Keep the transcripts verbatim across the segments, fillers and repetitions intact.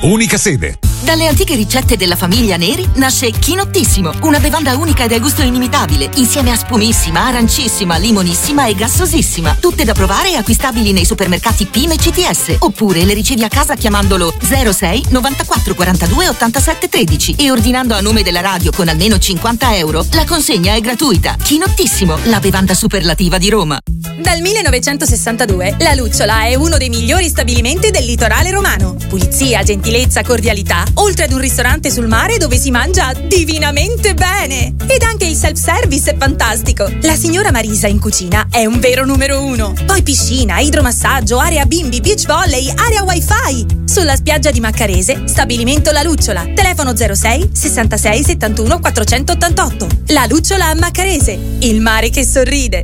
unica sede. Dalle antiche ricette della famiglia Neri nasce Chinottissimo, una bevanda unica ed a gusto inimitabile, insieme a spumissima, arancissima, limonissima e gassosissima. Tutte da provare e acquistabili nei supermercati P I M e C T S, oppure le ricevi a casa chiamandolo zero sei novantaquattro quarantadue ottantasette tredici e ordinando a nome della radio con almeno cinquanta euro. La consegna è gratuita. Chinottissimo, la bevanda superlativa di Roma. Dal millenovecentosessantadue La Lucciola è uno dei migliori stabilimenti del litorale romano. Pulizia, gentilezza, cordialità, oltre ad un ristorante sul mare dove si mangia divinamente bene. Ed anche il self-service è fantastico. La signora Marisa in cucina è un vero numero uno. Poi piscina, idromassaggio, area bimbi, beach volley, area wifi. Sulla spiaggia di Maccarese, stabilimento La Lucciola. Telefono zero sei sessantasei settantuno quattrocentottantotto. La Lucciola a Maccarese, il mare che sorride.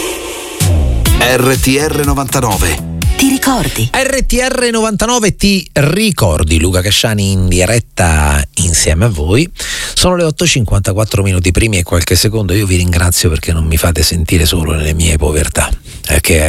R T R novantanove. Ti ricordi? R T R novantanove ti ricordi. Luca Casciani in diretta insieme a voi. Sono le otto e cinquantaquattro minuti primi e qualche secondo. Io vi ringrazio perché non mi fate sentire solo nelle mie povertà, perché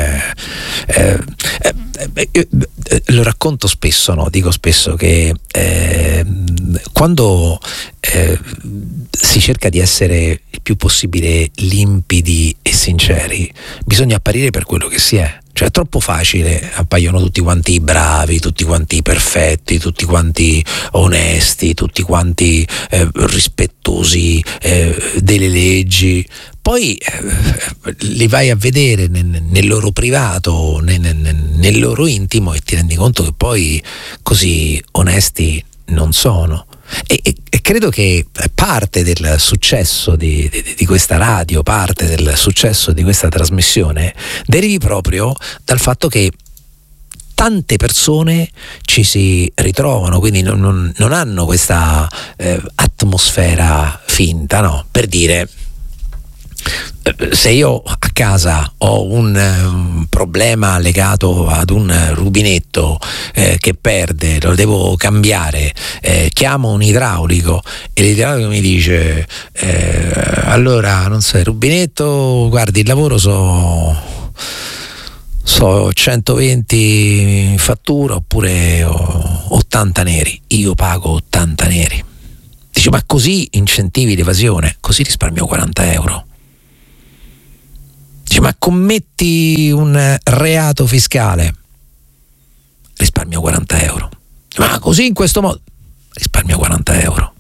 eh, eh, eh, eh, eh, lo racconto spesso, no? Dico spesso che eh, quando eh, si cerca di essere il più possibile limpidi e sinceri, bisogna apparire per quello che si è. Cioè è troppo facile, appaiono tutti quanti bravi, tutti quanti perfetti, tutti quanti onesti, tutti quanti eh, rispettosi eh, delle leggi. Poi eh, li vai a vedere nel, nel loro privato, nel, nel, nel loro intimo e ti rendi conto che poi così onesti non sono. E, e, e credo che parte del successo di, di, di questa radio, parte del successo di questa trasmissione derivi proprio dal fatto che tante persone ci si ritrovano, quindi non, non, non hanno questa eh, atmosfera finta, no? Per dire, se io a casa ho un, un problema legato ad un rubinetto eh, che perde, lo devo cambiare, eh, chiamo un idraulico e l'idraulico mi dice eh, allora non so, il rubinetto, guardi, il lavoro so so centoventi in fattura oppure ottanta neri, io pago ottanta neri. Dice, ma così incentivi l'evasione? Così risparmio quaranta euro. Dice, ma commetti un reato fiscale, risparmio quaranta euro. Ma così in questo modo risparmio quaranta euro.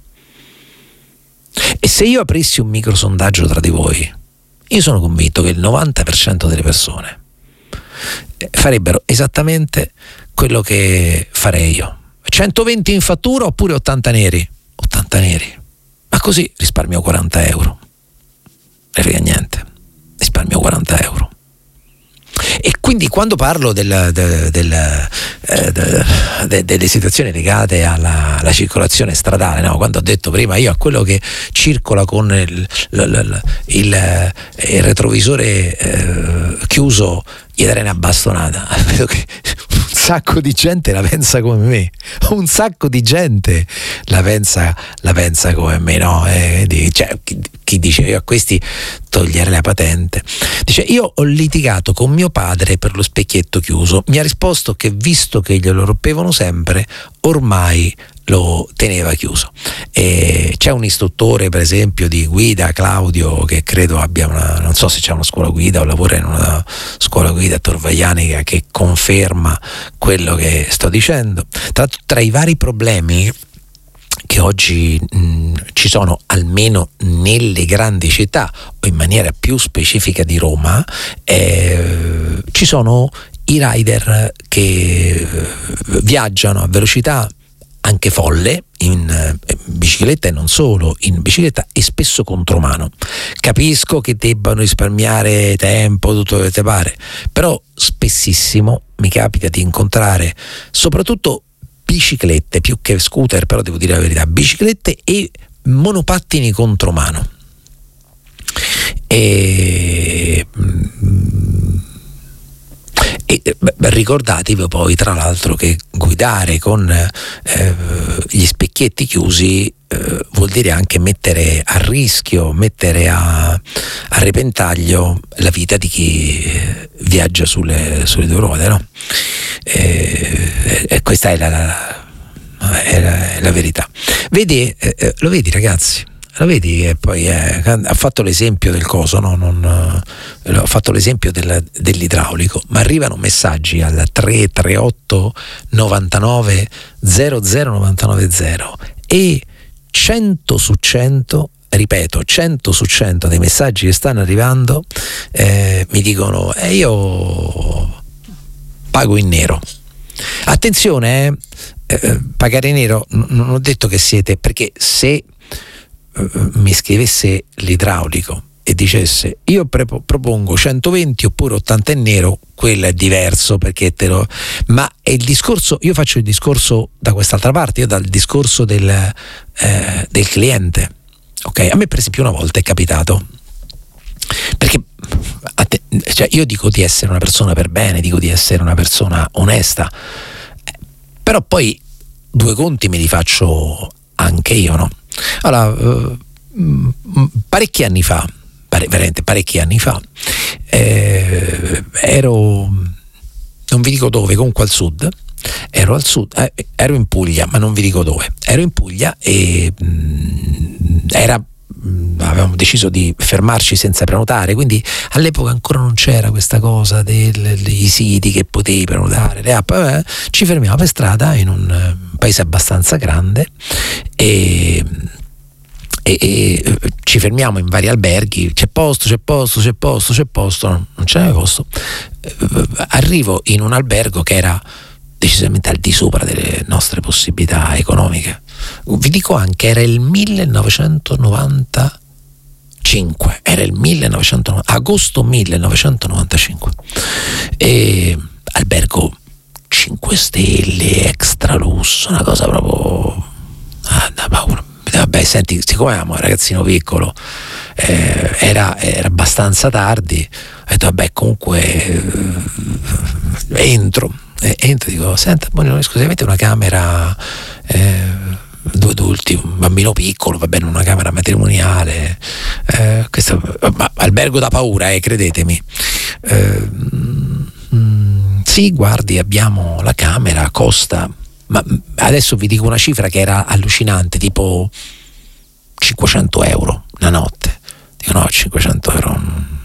E se io aprissi un micro sondaggio tra di voi, io sono convinto che il novanta per cento delle persone farebbero esattamente quello che farei io. centoventi in fattura oppure ottanta neri? ottanta neri. Ma così risparmio quaranta euro. Ne frega niente. Risparmio quaranta euro. E quindi quando parlo del, del, del, eh, de, de, delle situazioni legate alla, alla circolazione stradale, no? Quando ho detto prima, io a quello che circola con il, il, il, il retrovisore eh, chiuso gli darei una bastonata, vedo che un sacco di gente la pensa come me, un sacco di gente la pensa, la pensa come me, no? Eh, cioè, chi, chi dice io a questi togliere la patente, dice io ho litigato con mio padre per lo specchietto chiuso, mi ha risposto che visto che glielo rompevano sempre ormai lo teneva chiuso. E c'è un istruttore per esempio di guida, Claudio, che credo abbia una, non so se c'è una scuola guida o lavora in una scuola guida a Torvaianica, che conferma quello che sto dicendo. Tra, tra i vari problemi che oggi mh, ci sono almeno nelle grandi città o in maniera più specifica di Roma, eh, ci sono i rider che viaggiano a velocità anche folle in bicicletta e non solo, in bicicletta e spesso contromano. Capisco che debbano risparmiare tempo, tutto quello che ti pare, però spessissimo mi capita di incontrare soprattutto biciclette più che scooter, però devo dire la verità, biciclette e monopattini contromano. E E beh, ricordatevi poi tra l'altro che guidare con eh, gli specchietti chiusi eh, vuol dire anche mettere a rischio, mettere a, a repentaglio la vita di chi viaggia sulle, sulle due ruote, no? E, e questa è la, la, è la, è la verità. Vedi, eh, lo vedi ragazzi? Lo vedi? E poi eh, ha fatto l'esempio del coso, no? Non, eh, ha fatto l'esempio del, dell'idraulico, ma arrivano messaggi al tre tre otto novantanove zero zero novantanove zero e cento su cento, ripeto, cento su cento dei messaggi che stanno arrivando eh, mi dicono eh, io pago in nero. Attenzione, eh, eh, pagare in nero n- non ho detto che siete, perché se mi scrivesse l'idraulico e dicesse io pre- propongo centoventi oppure ottanta in nero, quello è diverso, perché te lo, ma è il discorso, io faccio il discorso da quest'altra parte, io dal discorso del, eh, del cliente, ok? A me per esempio una volta è capitato, perché te, cioè io dico di essere una persona per bene, dico di essere una persona onesta, però poi due conti me li faccio anche io, no? Allora, eh, parecchi anni fa, pare, veramente parecchi anni fa, eh, ero, non vi dico dove, comunque al sud, ero al sud, eh, ero in Puglia, ma non vi dico dove, ero in Puglia e mh, era, mh, avevamo deciso di fermarci senza prenotare, quindi all'epoca ancora non c'era questa cosa dei siti che potevi prenotare, le app, eh, ci fermiamo per strada in un paese abbastanza grande e, e, e ci fermiamo in vari alberghi, c'è posto, c'è posto, c'è posto, c'è posto, no, non c'è posto. Arrivo in un albergo che era decisamente al di sopra delle nostre possibilità economiche. Vi dico anche, era il millenovecentonovantacinque, era il millenovecentonovantacinque, agosto millenovecentonovantacinque, e albergo cinque stelle, extra lusso, una cosa proprio ah, da paura. Vabbè, senti, siccome eravamo un ragazzino piccolo, eh, era, era abbastanza tardi, ho detto vabbè, comunque eh, entro eh, entro, dico senta, scusi, avete una camera, eh, due adulti, un bambino piccolo, va bene, una camera matrimoniale, eh, questo, ma, albergo da paura, eh, credetemi. eh, mm, sì, guardi, abbiamo la camera, costa, ma adesso vi dico una cifra che era allucinante, tipo cinquecento euro una notte. Dico no, cinquecento euro